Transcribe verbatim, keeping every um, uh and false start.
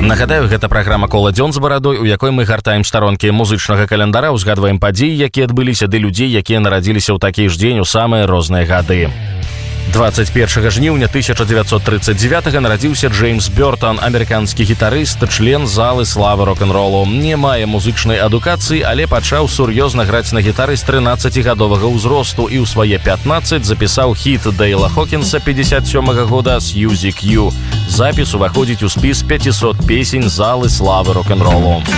Нагадаю, гэта праграма «Кола дзён з барадой», у якой мы гартаем старонкі музычнага календара, узгадваем падзеі, якія адбыліся, ды людзей, якія нарадзіліся ў такі ж дзень у самыя розныя гады. двадцать первого жніўня тысяча девятьсот тридцать девятого нарадзіўся Джеймс Бёртон, амерыканскі гітарыст, член залы славы рок-н-ролу. Не мае музычнай адукацыі, але пачаў сур'ёзна граць на гітары з трынаццацігадовага ўзросту і ў свае пятнаццаць запісаў хіт Дейла Хокінса пятьдесят сёмага года «Сьюзи Кью». Запіс уваходзіць у спіс пятьсот песень залы славы рок-н-ролу.